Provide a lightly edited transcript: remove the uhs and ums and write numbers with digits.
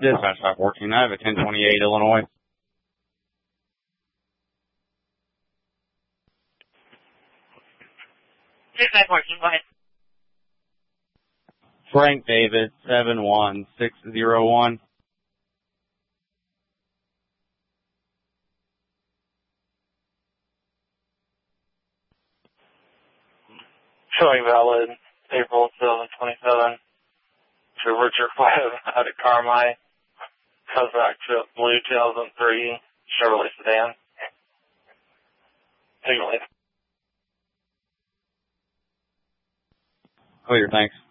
Dispatch 514. I have a 1028 Illinois. Dispatch 514, go ahead. Frank David 71601. Showing valid April 2027 to Richard Webb out of Carmi. Cossack Trip Blue 2003 Chevrolet sedan. Signal. Clear, thanks.